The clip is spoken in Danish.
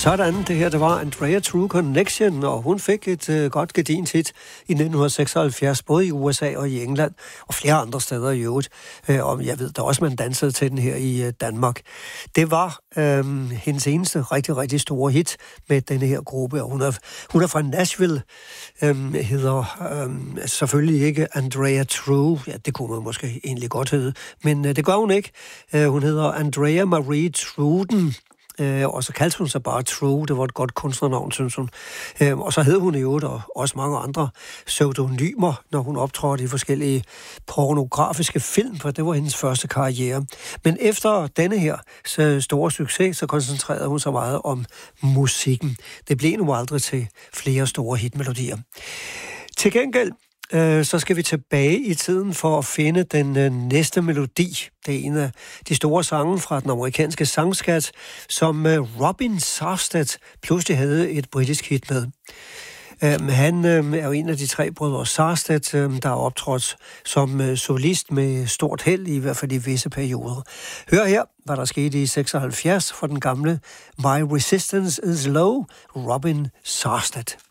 Sådan, det her, det var Andrea True Connection, og hun fik et godt gedint hit i 1976, både i USA og i England, og flere andre steder i øvrigt. Og jeg ved, der også man dansede til den her i Danmark. Det var hendes eneste rigtig, rigtig store hit med denne her gruppe, og hun er fra Nashville, hedder selvfølgelig ikke Andrea True, ja, det kunne man måske egentlig godt hedde, men det gør hun ikke. Hun hedder Andrea Marie Truden, og så kaldte hun sig bare True. Det var et godt kunstnernavn, synes hun. Og så hed hun i øvrigt også mange andre pseudonymer, når hun optrådte i forskellige pornografiske film, for det var hendes første karriere. Men efter denne her store succes, så koncentrerede hun sig meget om musikken. Det blev nu aldrig til flere store hitmelodier. Til gengæld så skal vi tilbage i tiden for at finde den næste melodi. Det er en af de store sange fra den amerikanske sangskat, som Robin Sarstedt pludselig havde et britisk hit med. Han er jo en af de tre brødre Sarstedt, der har optrådt som solist med stort held, i hvert fald i visse perioder. Hør her, hvad der skete i 76 for den gamle My Resistance is Low, Robin Sarstedt.